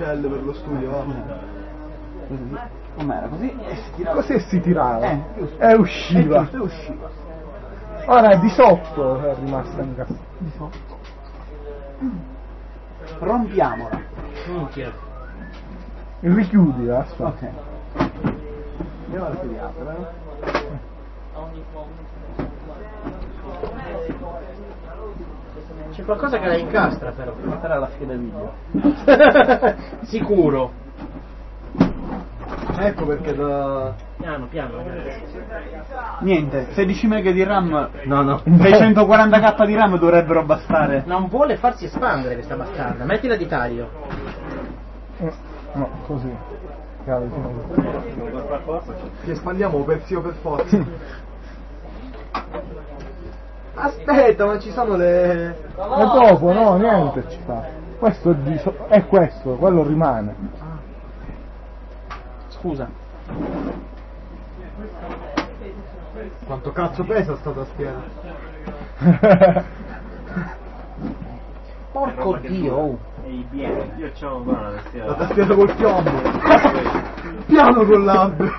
asticelle per lo studio, va? Com'era così? E si tirava. Così si tirava. E usciva. E usciva. Ora è di sotto è rimasta incastrata. Di sotto. Rompiamola. Richiudila, aspetta. Ok. Andiamo a riapere. C'è qualcosa che la incastra però. Metterà la scheda video. Sicuro. Ecco perché da... Piano. Niente, 16 MB di RAM. No. 640k di RAM dovrebbero bastare. Non vuole farsi espandere questa bastarda. Mettila di taglio. No, così. Ti espandiamo per sì o per forza. Aspetta, ma ci sono le... E dopo no, niente ci fa. Questo è questo, quello rimane. Scusa. Quanto cazzo pesa sta tastiera? Porco Dio. Io c'ho una tastiera. La tastiera col piombo. Piano con l'albero.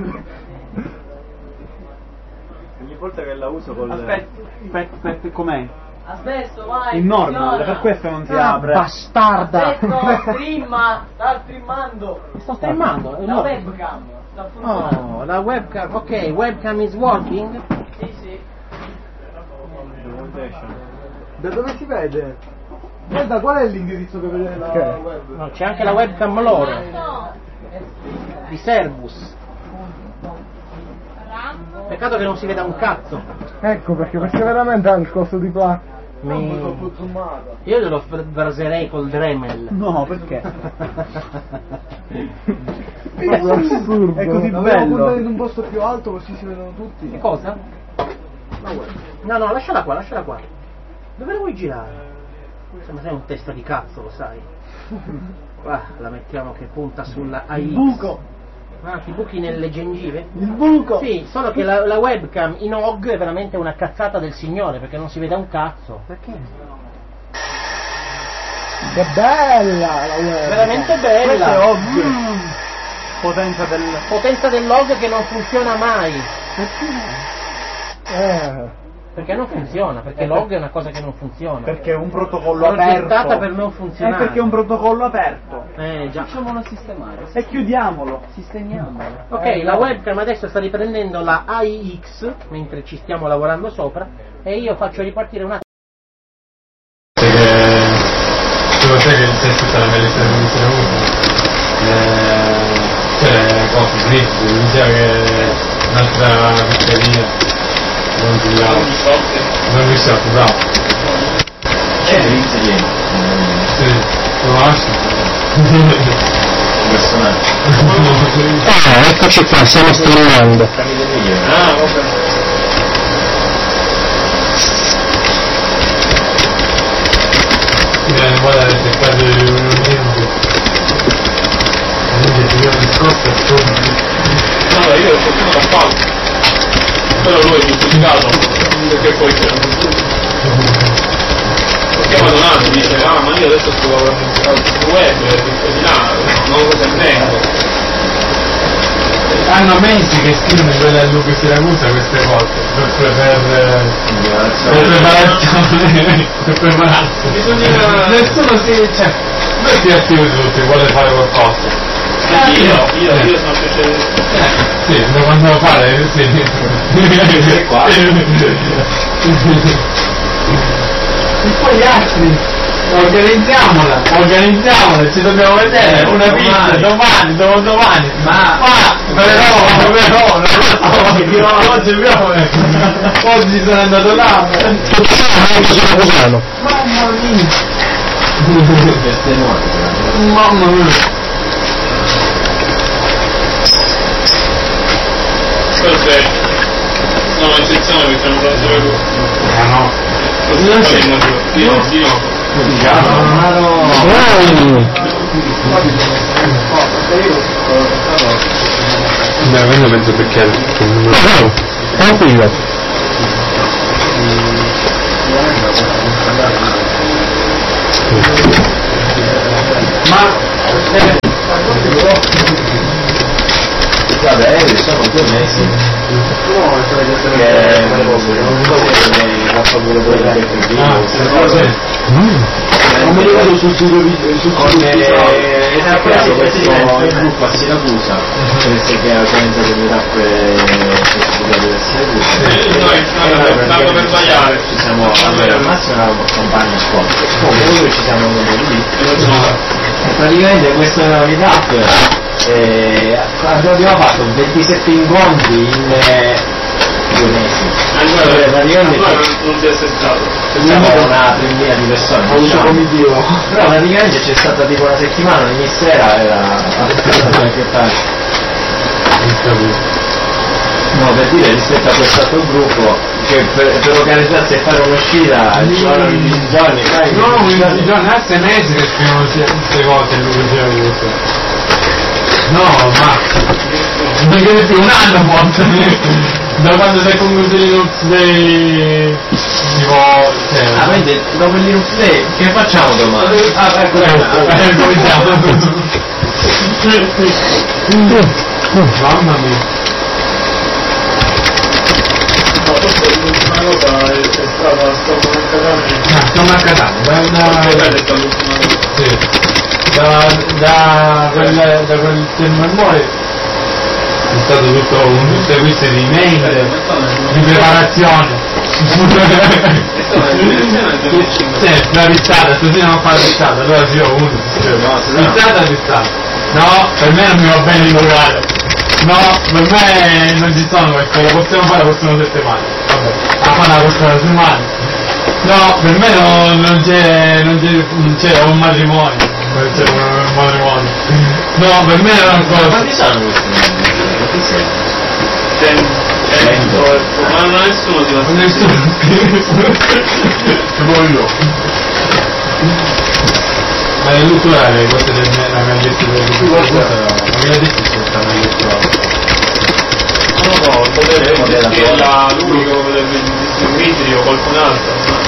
Ogni volta che la uso con Aspetta, com'è? Adesso vai. In normal, per questo non si apre. Bastarda. Adesso streama, sta streamando. Sto streamando. La webcam. Sta funzionando. Oh, la webcam. Ok, webcam is working. Sì. Da dove si vede? Guarda, qual è l'indirizzo che vede la web? No, c'è anche la webcam loro. No. Di Servus. Peccato che non si veda un cazzo. Ecco perché veramente ha il costo di qua. Io glielo braserei col Dremel. No, perché? È assurdo. È così Dobbiamo bello. puntare in un posto più alto così si vedono tutti. Che cosa? No, lasciala qua. Dove la vuoi girare? Ma sei un testa di cazzo, lo sai. La mettiamo che punta sulla AX. Buco. Ah, ti buchi nelle gengive? Il buco. Sì, solo che la webcam in OG è veramente una cazzata del signore, perché non si vede un cazzo. Perché? Che bella la web. Veramente bella. Questo è OG. Potenza dell'OG che non funziona mai. Perché non funziona, perché l'OG è una cosa che non funziona. Perché è un protocollo progettata aperto. per non funzionare. È perché è un protocollo aperto. Già. Facciamolo sistemare. E chiudiamolo. Sistemiamolo. Ok, la webcam adesso sta riprendendo la AIX mentre ci stiamo lavorando sopra e io faccio ripartire una. Lo sai che il senso sarà meglio se non si cioè cose dritte, mi diceva che un'altra pizzeria non si bravo. Non mi so, bravo. L'insegnante. Sì, lo lascio. Personaggio. Eccoci qua, stiamo streamando. Vabbè. Guarda le cercate di no, io ho fatto da fatto. Però lui è giustificato perché poi c'è ho chiamato un anno e dice ma io adesso sto lavorando sul web di là, non lo sentendo. Hanno mesi che scrivono quella a Luca Siracusa queste cose per preparazione. Bisogna nessuno cioè noi si attivi tutti, vuole fare qualcosa. Io sono specialista. Sì, da quando lo fare, sì. Qua. E poi gli altri organizziamola, ci dobbiamo vedere una pizza domani, ma oggi sono andato là, mamma mia, perfetto, no, eccezione perché non posso sapere no, beh, vengo mezzo perché tranquillo. Ma 2 mesi. No, è stata Che non la favore quella che non mi ricordo sul sito è creato questo gruppo a Siracusa che ha organizzato le tappe studiate a Siracusa Stanno per sbagliare. ci siamo al massimo una campagna scuola comunque noi ci siamo venuti lì e praticamente questa meetup abbiamo fatto 27 incontri in 2 mesi. Praticamente non si è assestato. siamo una 3.000 di persone, diciamo. Però praticamente c'è stata tipo una settimana, ogni sera era che fare. No, per dire rispetto a quest'altro gruppo che per organizzarsi e fare un'uscita ci vogliono 10 giorni, No, 15 giorni, a 6 mesi che scrivono queste cose lui diceva questo. No, ma non chiede più un anno forse. Da quando sei concluso Linux Day tipo quindi dopo il Linux Day che facciamo domani? ecco mamma mia. L'ultima cosa è stata Stiamo a Catania, sì. Da quel termemore è stato tutto un servizio di email, di preparazione. Sì, la listata, stasera non fa la listata, allora sì ho uno. Listata. No, per me non mi va bene il locale. No, per me non ci sono queste, lo possiamo fare la prossima settimana. Vabbè, la fanno la prossima settimana. No, per me non c'è un matrimonio. Non c'è un matrimonio. No, per me era una cosa. Quanti sono questi? Ma non nessuno ti va a nessuno. Voglio. Ma nel culturale queste la mia gestione non mi ha detto che sta una gestione. Non lo so, potrebbe gestirla lui o potrebbe distribuirli o qualcun altro.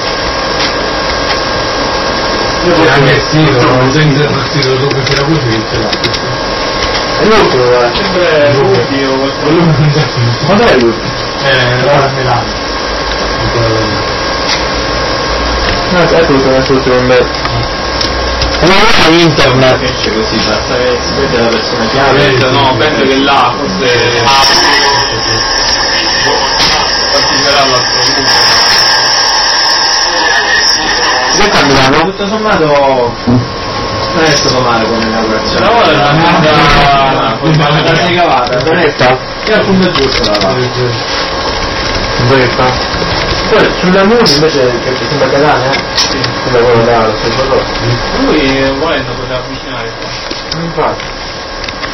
Anche il sito, non sei iniziato il sito dopo c'era così, ce l'ha. È l'ultimo, sempre Rubi o qualcuno. Quando è l'ultimo? Ora a Milano. Ecco l'ultimo in mezzo. Internet esce così, basta che si vede la persona chiave. No, penso che là forse parteciperà all'altro Tutto sommato non è stato male come inaugurazione. La sei cavata, non è stato. È al punto giusto la va. Dove sta? Poi sulla Moon invece che mi sembra Catania, Sembra quello là, lo stesso loro. lui volendo poteva avvicinare qua. Infatti.